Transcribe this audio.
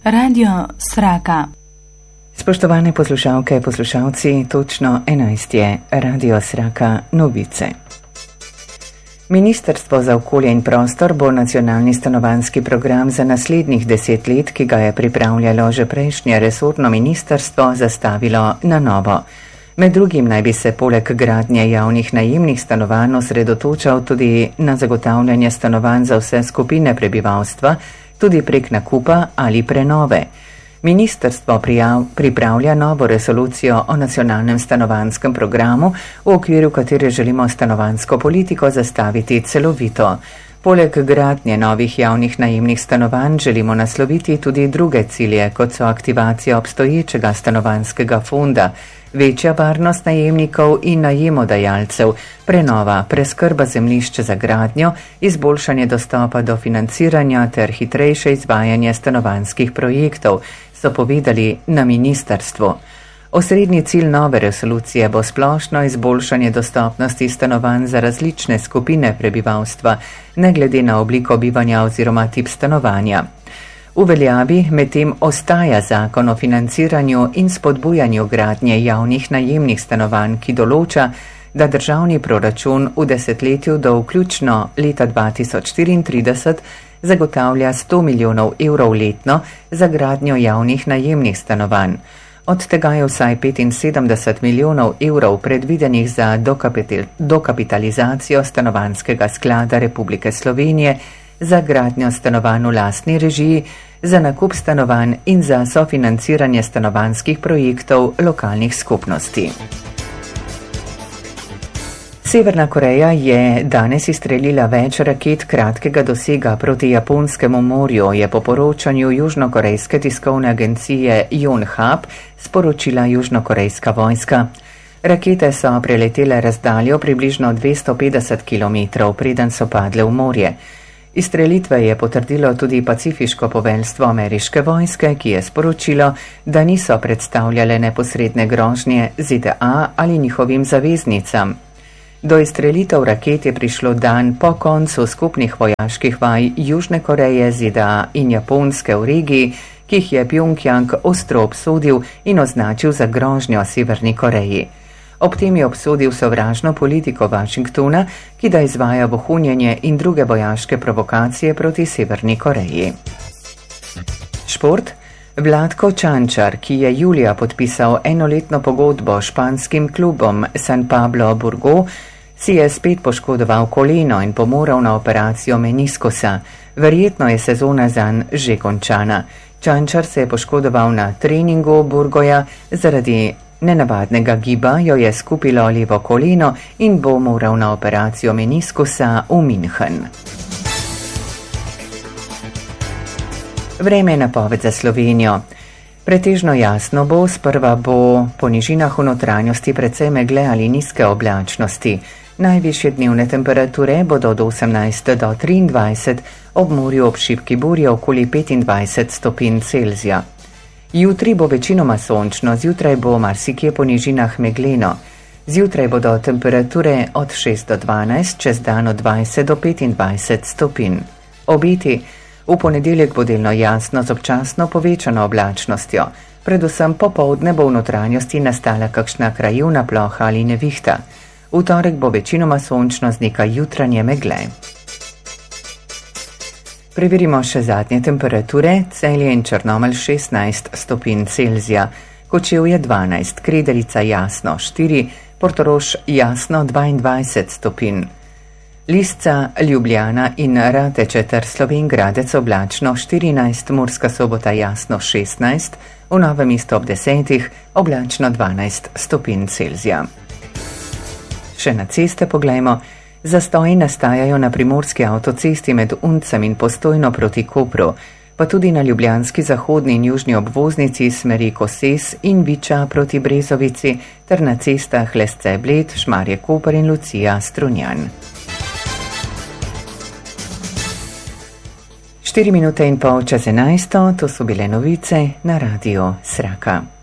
Radio Sraka. Spoštovane poslušalke, poslušalci, točno 11 je Radio Sraka novice. Ministrstvo za okolje in prostor bo nacionalni stanovanjski program za naslednjih 10 let, ki ga je pripravljalo že prejšnje resorno ministrstvo, zastavilo na novo. Med drugim naj bi se poleg gradnje javnih najemnih stanovanj osredotočal tudi na zagotavljanje stanovanj za vse skupine prebivalstva, tudi prek nakupa ali prenove. Ministrstvo pripravlja novo resolucijo o nacionalnem stanovanjskem programu, v okviru katere želimo stanovanjsko politiko zastaviti celovito. Poleg gradnje novih javnih najemnih stanovanj želimo nasloviti tudi druge cilje, kot so aktivacija obstoječega stanovanjskega fonda, večja varnost najemnikov in najemodajalcev, prenova, preskrba zemljišč za gradnjo, izboljšanje dostopa do financiranja ter hitrejše izvajanje stanovanjskih projektov, so povedali na ministrstvu. Osrednji cilj nove resolucije bo splošno izboljšanje dostopnosti stanovanj za različne skupine prebivalstva, ne glede na obliko bivanja oziroma tip stanovanja. V veljavi medtem ostaja zakon o financiranju in spodbujanju gradnje javnih najemnih stanovanj, ki določa, da državni proračun v desetletju do vključno leta 2034 zagotavlja 100 milijonov evrov letno za gradnjo javnih najemnih stanovanj. Od tega je vsaj 75 milijonov evrov predvidenih za dokapitalizacijo Stanovanjskega sklada Republike Slovenije, za gradnjo stanovanj v lastni režiji, za nakup stanovanj in za sofinanciranje stanovanjskih projektov lokalnih skupnosti. Severna Koreja je danes izstrelila več raket kratkega dosega proti Japonskemu morju, je po poročanju južnokorejske tiskovne agencije Yonhap sporočila južnokorejska vojska. Rakete so preletele razdaljo približno 250 km, preden so padle v morje. Izstrelitve je potrdilo tudi pacifiško poveljstvo ameriške vojske, ki je sporočilo, da niso predstavljale neposredne grožnje ZDA ali njihovim zaveznicam. Do izstrelitev raket je prišlo dan po koncu skupnih vojaških vaj Južne Koreje, ZDA in Japonske v regiji, ki jih je Pjongjang ostro obsodil in označil za grožnjo Severni Koreji. Ob tem je obsodil sovražno politiko Washingtona, ki da izvaja vohunjenje in druge vojaške provokacije proti Severni Koreji. Šport. Vlatko Čančar, ki je julija podpisal enoletno pogodbo s španskim klubom San Pablo Burgos, si je spet poškodoval koleno in pomoral na operacijo meniskusa. Verjetno je sezona zanj že končana. Čančar se je poškodoval na treningu Burgoja, zaradi nenavadnega giba jo je skupilo levo koleno in bo moral na operacijo meniskusa v München. Vreme je napoved za Slovenijo. Pretežno jasno bo, sprva bo po nižinah v notranjosti precej megle ali nizke oblačnosti. Najvišje dnevne temperature bodo od 18 do 23, ob morju ob šibki burji okoli 25 stopinj Celzija. Jutri bo večinoma sončno, zjutraj bo marsikje po nižinah megleno. Zjutraj bodo temperature od 6 do 12, čez dan od 20 do 25 stopinj. Obeti. V ponedeljek bo delno jasno z občasno povečano oblačnostjo. Predvsem popoldne bo v notranjosti nastala kakšna krajevna ploha ali nevihta. V torek bo večinoma sončno z nekaj jutranje megle. Preverimo še zadnje temperature. Celje in Črnomelj 16 stopinj Celzija, Kočevje 12, Kredarica jasno 4, Portorož jasno 22 stopinj. Lisca, Ljubljana in Rateče ter Slovenj Gradec oblačno 14, Murska Sobota jasno 16, v Novem mestu ob 10, oblačno 12 stopinj Celzija. Še na ceste poglejmo. Zastoji nastajajo na primorski avtocesti med Uncem in Postojno proti Kopru, pa tudi na ljubljanski zahodni in južni obvoznici smeri Koses in Viča proti Brezovici ter na cestah Lesce Bled, Šmarje Koper in Lucija Strunjan. 4 minute in pol čez 11, to so bile novice na Radio Sraka.